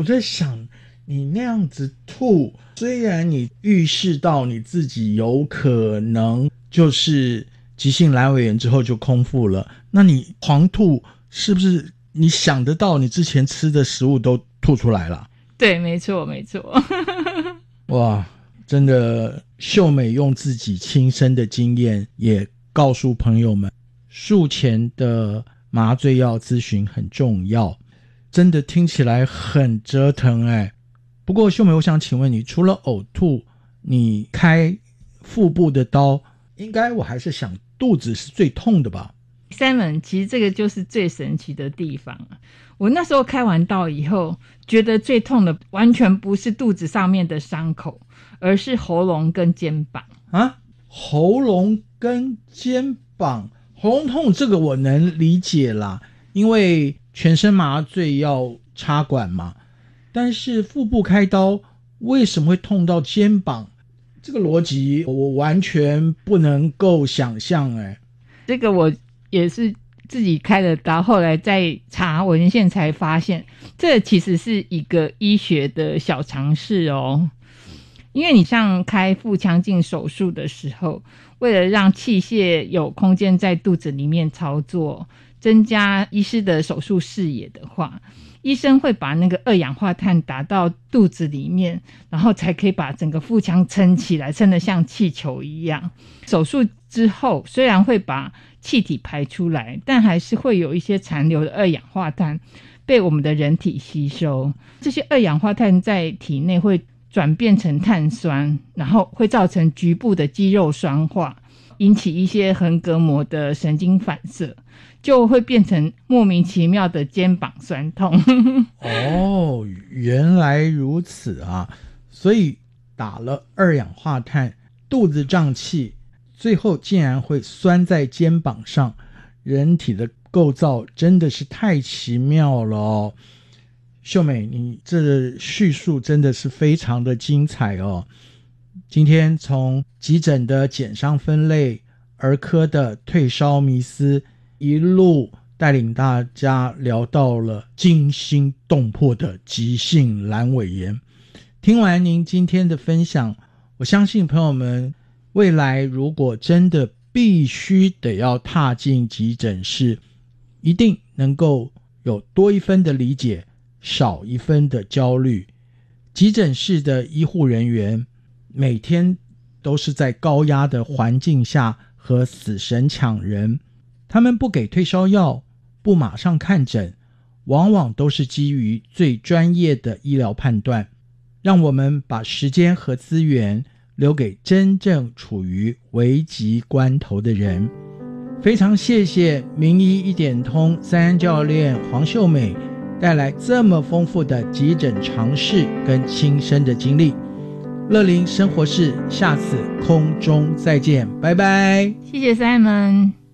在想，你那样子吐，虽然你预示到你自己有可能就是急性阑尾炎之后就空腹了，那你狂吐是不是你想得到你之前吃的食物都吐出来了？ 对，没错没错。 哇，真的，秀美用自己亲身的经验也告诉朋友们，术前的麻醉药咨询很重要，真的听起来很折腾哎。不过秀美，我想请问你，除了呕吐，你开腹部的刀，应该我还是想肚子是最痛的吧？ Simon， 其实这个就是最神奇的地方。我那时候开完刀以后，觉得最痛的完全不是肚子上面的伤口，而是喉咙跟肩膀啊。喉咙跟肩膀，喉咙痛这个我能理解啦，因为全身麻醉要插管嘛。但是腹部开刀为什么会痛到肩膀？这个逻辑我完全不能够想象哎。 这个我也是自己开了刀，后来再查文献才发现，这其实是一个医学的小常识哦。因为你像开腹腔镜手术的时候，为了让器械有空间在肚子里面操作，增加医师的手术视野的话，医生会把那个二氧化碳打到肚子里面，然后才可以把整个腹腔撑起来，撑得像气球一样。手术之后虽然会把气体排出来，但还是会有一些残留的二氧化碳被我们的人体吸收。这些二氧化碳在体内会转变成碳酸，然后会造成局部的肌肉酸化，引起一些横膈膜的神经反射，就会变成莫名其妙的肩膀酸痛。 哦，原来如此啊！所以打了二氧化碳，肚子胀气，最后竟然会酸在肩膀上，人体的构造真的是太奇妙了哦。秀美，你这叙述真的是非常的精彩哦。今天从急诊的减伤分类、儿科的退烧迷思，一路带领大家聊到了惊心动魄的急性阑尾炎。听完您今天的分享，我相信朋友们未来如果真的必须得要踏进急诊室，一定能够有多一分的理解，少一分的焦虑。急诊室的医护人员每天都是在高压的环境下和死神抢人，他们不给退烧药，不马上看诊，往往都是基于最专业的医疗判断，让我们把时间和资源留给真正处于危急关头的人。非常谢谢名医一点通三安教练黄秀美带来这么丰富的急诊常识跟亲身的经历。乐龄生活室，下次空中再见，拜拜。 谢谢 Simon。